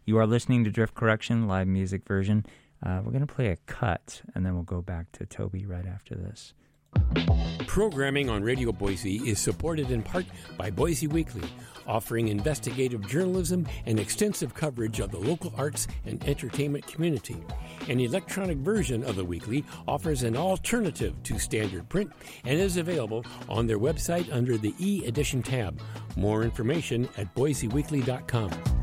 You are listening to Drift Correction, live music version. We're going to play a cut, and then we'll go back to Toby right after this. Programming on Radio Boise is supported in part by Boise Weekly, offering investigative journalism and extensive coverage of the local arts and entertainment community. An electronic version of the weekly offers an alternative to standard print and is available on their website under the e-edition tab. More information at boiseweekly.com.